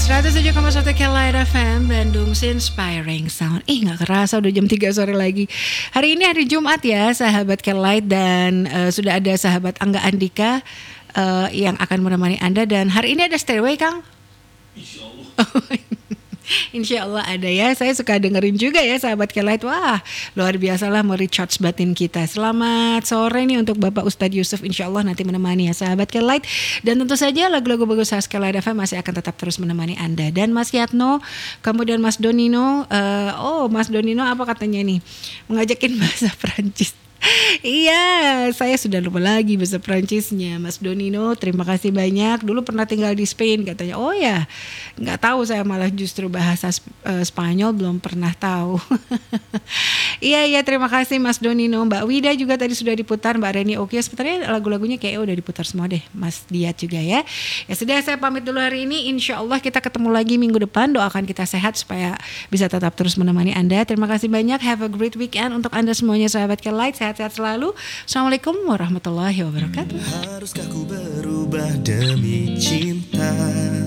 107,1 Light FM Bandung Inspiring Sound. Gak kerasa udah jam 3 sore lagi. Hari ini hari Jumat ya sahabat Light. Dan sudah ada sahabat Angga Andika yang akan menemani Anda. Dan hari ini ada Stairway Kang? Insya Allah. Insya Allah ada ya. Saya suka dengerin juga ya sahabat Light. Wah luar biasa lah merecharge batin kita. Selamat sore nih untuk Bapak Ustadz Yusuf. Insya Allah nanti menemani ya sahabat Light. Dan tentu saja lagu-lagu bagus khas Light FM masih akan tetap terus menemani Anda. Dan Mas Yatno, kemudian Mas Donino. Mas Donino apa katanya nih? Mengajakin bahasa Perancis. Iya, saya sudah lupa lagi bahasa Prancisnya. Mas Donino, terima kasih banyak. Dulu pernah tinggal di Spain katanya. Oh ya, nggak tahu saya malah justru bahasa Spanyol belum pernah tahu. Iya, terima kasih Mas Donino. Mbak Wida juga tadi sudah diputar. Mbak Reni oke. Sebenarnya lagu-lagunya kayak udah diputar semua deh. Mas Diat juga ya. Ya sudah, saya pamit dulu hari ini. Insya Allah kita ketemu lagi minggu depan. Doakan kita sehat supaya bisa tetap terus menemani Anda. Terima kasih banyak. Have a great weekend untuk Anda semuanya sahabat Light. Sehat-sehat selalu. Assalamualaikum warahmatullahi wabarakatuh. Haruskah ku berubah demi cinta?